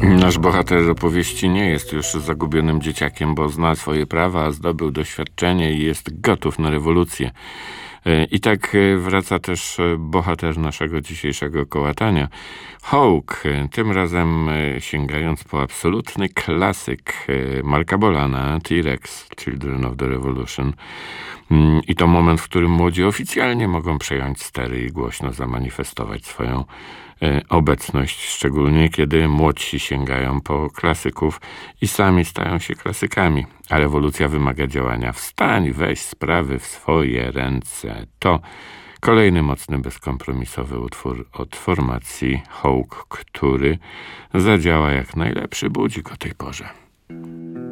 Nasz bohater opowieści nie jest już zagubionym dzieciakiem, bo zna swoje prawa, zdobył doświadczenie i jest gotów na rewolucję. I tak wraca też bohater naszego dzisiejszego kołatania. Hawk, tym razem sięgając po absolutny klasyk Marka Bolana, T-Rex, Children of the Revolution. I to moment, w którym młodzi oficjalnie mogą przejąć stery i głośno zamanifestować swoją obecność, szczególnie kiedy młodsi sięgają po klasyków i sami stają się klasykami. A rewolucja wymaga działania. Wstań, weź sprawy w swoje ręce. To kolejny mocny, bezkompromisowy utwór od formacji Hawk, który zadziała jak najlepszy budzik o tej porze.